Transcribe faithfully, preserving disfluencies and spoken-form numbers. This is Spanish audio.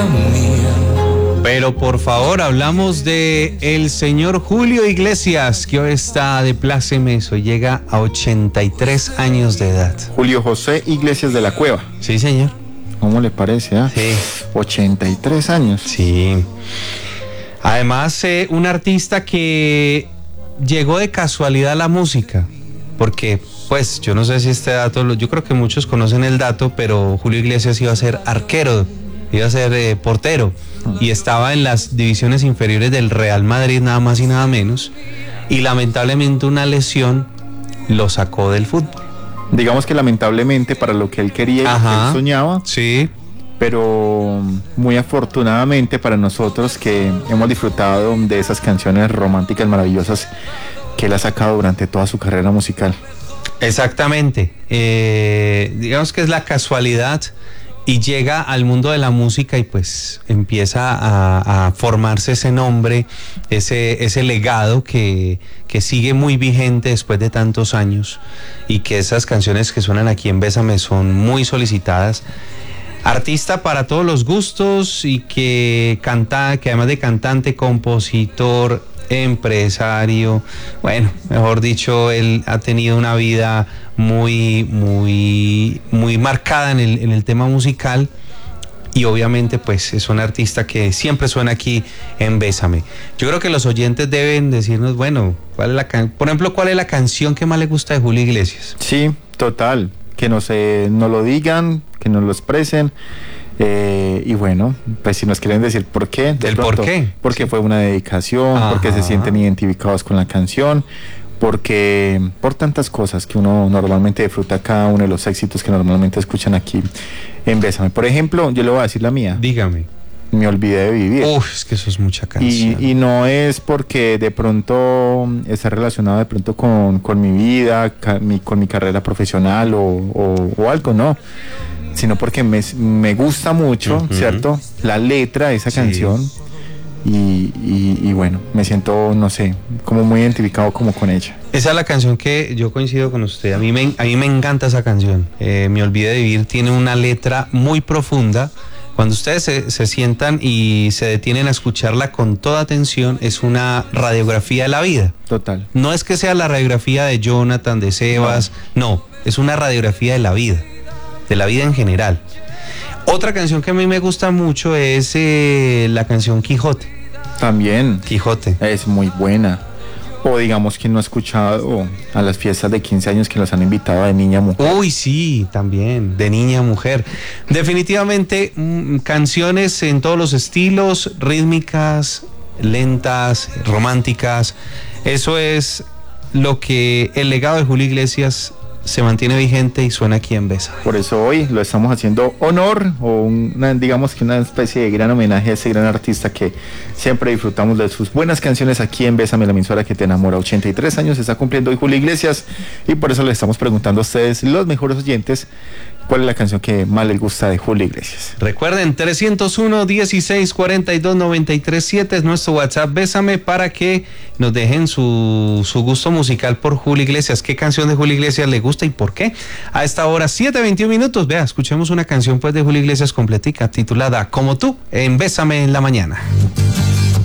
Pero por favor, hablamos de el señor Julio Iglesias, que hoy está de plácemes, hoy llega a ochenta y tres años de edad. Julio José Iglesias de la Cueva. Sí, señor. ¿Cómo le parece? Ah? Sí. ochenta y tres años. Sí. Además, eh, un artista que llegó de casualidad a la música, porque, pues, yo no sé si este dato, yo creo que muchos conocen el dato, pero Julio Iglesias iba a ser arquero, iba a ser eh, portero, y estaba en las divisiones inferiores del Real Madrid, nada más y nada menos, y lamentablemente una lesión lo sacó del fútbol. Digamos que lamentablemente para lo que él quería y lo que él soñaba. Sí. Pero muy afortunadamente para nosotros que hemos disfrutado de esas canciones románticas maravillosas que él ha sacado durante toda su carrera musical. Exactamente. Eh, digamos que es la casualidad y llega al mundo de la música y pues empieza a, a formarse ese nombre, ese, ese legado que, que sigue muy vigente después de tantos años y que esas canciones que suenan aquí en Bésame son muy solicitadas. Artista para todos los gustos y que canta, que además de cantante, compositor, empresario, bueno, mejor dicho, él ha tenido una vida muy, muy, muy marcada en el, en el tema musical y obviamente pues es un artista que siempre suena aquí en Bésame. Yo creo que los oyentes deben decirnos, bueno, ¿cuál es la can- por ejemplo, ¿cuál es la canción que más le gusta de Julio Iglesias? Sí, total, que nos, eh, nos lo digan, que nos lo expresen. Eh, y bueno, pues si nos quieren decir por qué, de ¿El pronto, por qué? porque fue una dedicación, Ajá. porque se sienten identificados con la canción, porque por tantas cosas que uno normalmente disfruta cada uno de los éxitos que normalmente escuchan aquí en Bésame. Por ejemplo, yo le voy a decir la mía. Dígame. Me olvidé de vivir. Uf, es que eso es mucha canción. Y, y no es porque de pronto está relacionado de pronto con, con mi vida, ca, mi, con mi carrera profesional o, o, o algo, no. Sino porque me, me gusta mucho, uh-huh. ¿cierto? La letra de esa sí. canción y, y, y bueno, me siento, no sé, como muy identificado como con ella. Esa es la canción que yo coincido con usted, a mí me, a mí me encanta esa canción, eh, Me olvidé de vivir, tiene una letra muy profunda. Cuando ustedes se, se sientan y se detienen a escucharla con toda atención, es una radiografía de la vida. Total. No es que sea la radiografía de Jonathan, de Sebas, no, no es una radiografía de la vida. De la vida en general. Otra canción que a mí me gusta mucho es eh, la canción Quijote. También. Quijote. Es muy buena. O digamos que no ha escuchado a las fiestas de quince años que los han invitado de niña a mujer. Uy, sí, también, de niña a mujer. Definitivamente, mmm, canciones en todos los estilos, rítmicas, lentas, románticas. Eso es lo que el legado de Julio Iglesias se mantiene vigente y suena aquí en Besa. Por eso hoy lo estamos haciendo honor o una, digamos que una especie de gran homenaje a ese gran artista que siempre disfrutamos de sus buenas canciones aquí en Bésame, la emisora que te enamora. ochenta y tres años está cumpliendo hoy Julio Iglesias y por eso le estamos preguntando a ustedes, los mejores oyentes, ¿cuál es la canción que más les gusta de Julio Iglesias? Recuerden, trescientos uno, dieciséis, cuarenta y dos, noventa y tres, siete es nuestro WhatsApp Bésame para que nos dejen su, su gusto musical por Julio Iglesias. ¿Qué canción de Julio Iglesias le gusta y por qué? A esta hora, siete veintiún minutos, vea, escuchemos una canción pues de Julio Iglesias completica, titulada Como tú, en Bésame en la mañana.